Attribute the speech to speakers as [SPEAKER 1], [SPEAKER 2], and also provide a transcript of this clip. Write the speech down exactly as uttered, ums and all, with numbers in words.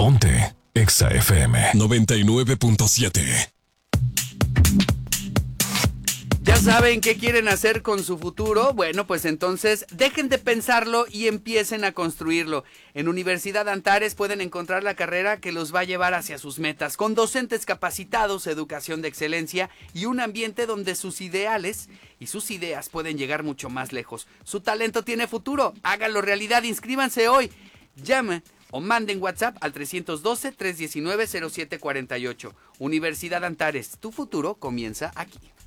[SPEAKER 1] Ponte Exa F M noventa y nueve punto siete.
[SPEAKER 2] ¿Ya saben qué quieren hacer con su futuro? Bueno, pues entonces dejen de pensarlo y empiecen a construirlo. En Universidad Antares pueden encontrar la carrera que los va a llevar hacia sus metas, con docentes capacitados, educación de excelencia y un ambiente donde sus ideales y sus ideas pueden llegar mucho más lejos. Su talento tiene futuro, háganlo realidad, inscríbanse hoy. Llamen o manden WhatsApp al tres uno dos, tres uno nueve, cero siete cuatro ocho. Universidad Antares, tu futuro comienza aquí.